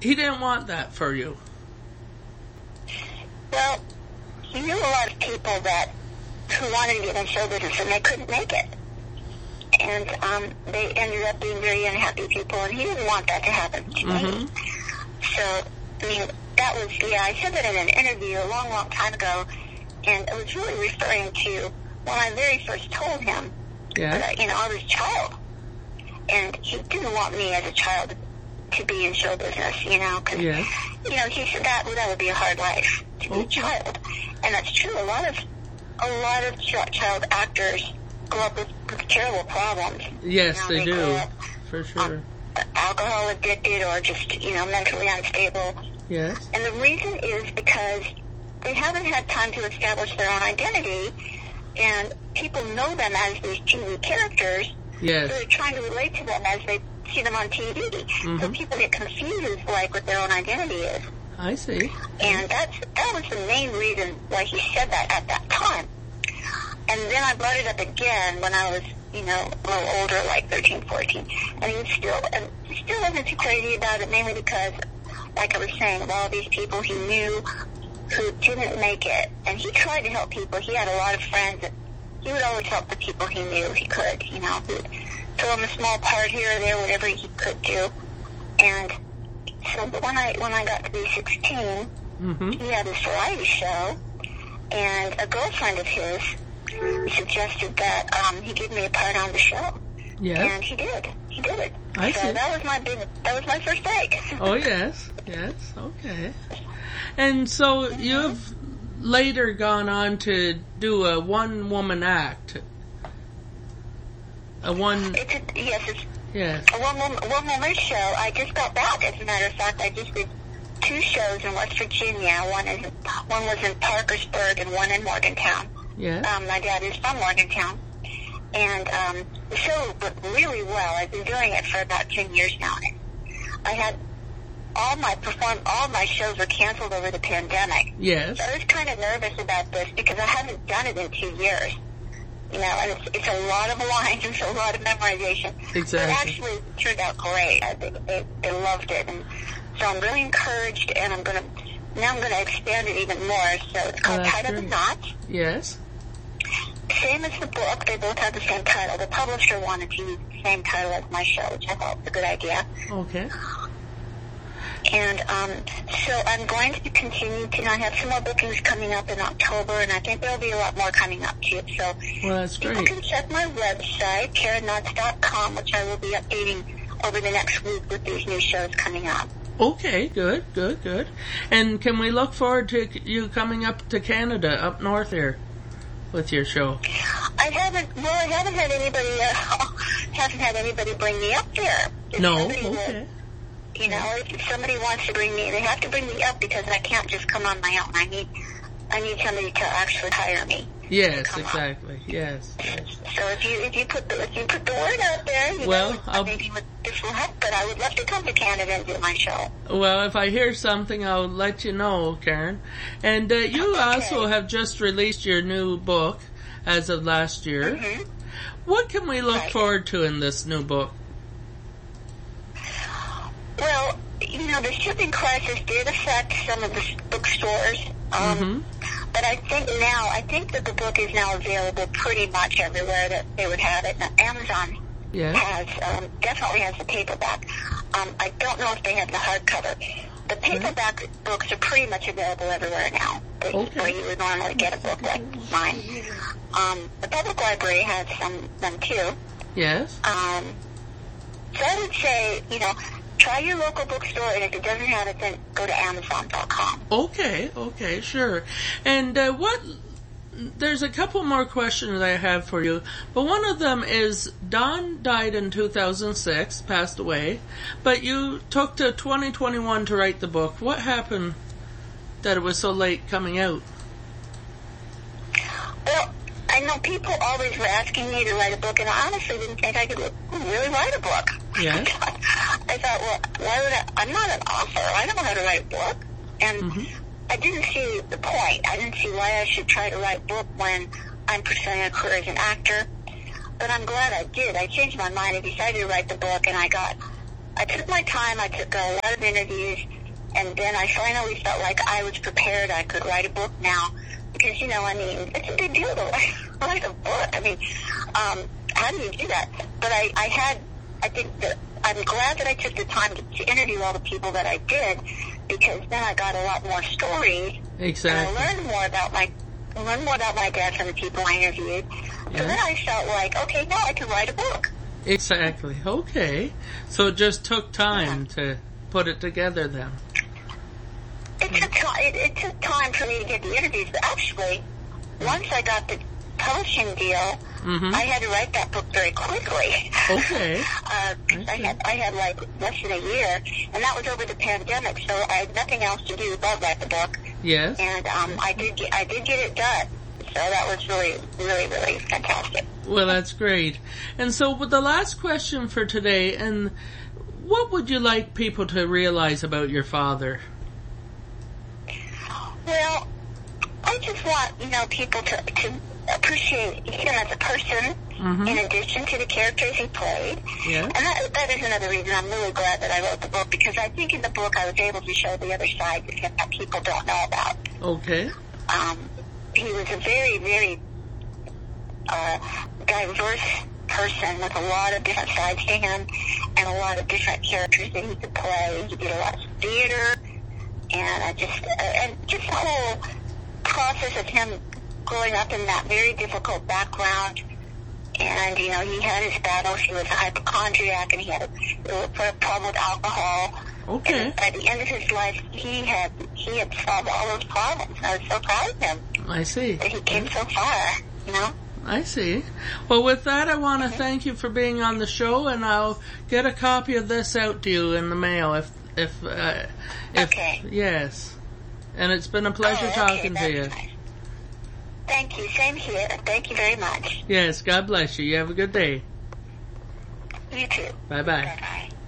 he didn't want that for you. Well, he knew a lot of people who wanted to get in show business and they couldn't make it. And they ended up being very unhappy people, and he didn't want that to happen to me. So, I mean, that was, I said that in an interview a long, long time ago, and it was really referring to when I very first told him that, I was a child. And he didn't want me as a child to be in show business, because, he said that would be a hard life to be a child. And that's true. A lot of child actors grow up with terrible problems. Yes, they do, grow up, for sure. Alcohol addicted or just, mentally unstable. Yes. And the reason is because they haven't had time to establish their own identity, and people know them as these TV characters. Yes. So they're trying to relate to them as they see them on TV. So people get confused, what their own identity is. I see. And that was the main reason why he said that at that time. And then I brought it up again when I was, a little older, like 13, 14. And he still wasn't too crazy about it, mainly because, like I was saying, of all these people he knew who didn't make it. And he tried to help people. He had a lot of friends. He would always help the people he knew he could, he would throw him a small part here or there, whatever he could do. And so when I got to be 16, he had this variety show, and a girlfriend of his suggested that he give me a part on the show. Yeah. And he did. He did it. I see. That was my first break. Oh, yes. Yes. Okay. And so you've later gone on to do a one-woman act. It's a one-woman show. I just got back, as a matter of fact. I just did 2 shows in West Virginia. One was in Parkersburg and one in Morgantown. Yeah. My dad is from Morgantown. And the show went really well. I've been doing it for about 10 years now. I had all my shows were canceled over the pandemic. Yes. So I was kind of nervous about this because I haven't done it in 2 years. And it's a lot of lines, it's a lot of memorization. Exactly. But it actually turned out great. They loved it. And so I'm really encouraged, and I'm going to expand it even more. So it's called Tied Up in Knots. Yes. Same as the book. They both have the same title. The publisher wanted to use the same title as my show, which I thought was a good idea. Okay. And so I'm going to continue to. I have some more bookings coming up in October, and I think there'll be a lot more coming up too. So that's great. People can check my website, KarenKnotts.com, which I will be updating over the next week with these new shows coming up. Okay, good. And can we look forward to you coming up to Canada, up north here, with your show? I haven't had anybody bring me up there. Okay. If somebody wants to bring me, they have to bring me up because I can't just come on my own. I need somebody to actually hire me. Yes, exactly. Yes. So if you put the word out there, maybe this will help. But I would love to come to Canada and do my show. Well, if I hear something, I'll let you know, Karen. And you also have just released your new book as of last year. Mm-hmm. What can we look forward to in this new book? Well, the shipping crisis did affect some of the bookstores. But I think that the book is now available pretty much everywhere that they would have it. Now, Amazon definitely has the paperback. I don't know if they have the hardcover. The paperback books are pretty much available everywhere now, where you would normally get a book like mine. The public library has them too. Yes. So I would say, try your local bookstore, and if it doesn't have it, then go to Amazon.com. Okay, sure. And there's a couple more questions I have for you, but one of them is, Don died in 2006, passed away, but you took to 2021 to write the book. What happened that it was so late coming out? Well, I know people always were asking me to write a book, and I honestly didn't think I could really write a book. Yeah. I thought, well, why would I'm not an author. I don't know how to write a book. And I didn't see the point. I didn't see why I should try to write a book when I'm pursuing a career as an actor. But I'm glad I did. I changed my mind. I decided to write the book, and I got I took my time. I took a lot of interviews, and then I finally felt like I was prepared. I could write a book now, because I mean, it's a big deal to write a book. I mean, how do you do that? But I'm glad that I took the time to interview all the people that I did, because then I got a lot more stories. Exactly. And I learned more about my dad from the people I interviewed. So then I felt like, okay, now I can write a book. Exactly. Okay. So it just took time to put it together then. It took time for me to get the interviews, but actually, once I got the publishing deal, I had to write that book very quickly. Okay. I had like less than a year, and that was over the pandemic, so I had nothing else to do but write the book. Yes. And I did get it done. So that was really, really, really fantastic. Well, that's great. And so with the last question for today, and what would you like people to realize about your father? Well, I just want, people to appreciate him as a person, in addition to the characters he played. Yeah. And that is another reason I'm really glad that I wrote the book, because I think in the book I was able to show the other side of him that people don't know about. Okay. He was a very, very diverse person with a lot of different sides to him and a lot of different characters that he could play. He did a lot of theater, and just the whole process of him growing up in that very difficult background. And, he had his battles. He was a hypochondriac, and he had a problem with alcohol. Okay. And by the end of his life, he had solved all those problems. I was so proud of him. I see. That he came so far, I see. Well, with that, I want to thank you for being on the show, and I'll get a copy of this out to you in the mail if okay. Yes. And it's been a pleasure talking to you. Nice. Thank you. Same here. Thank you very much. Yes, God bless you. You have a good day. You too. Bye-bye. Bye-bye.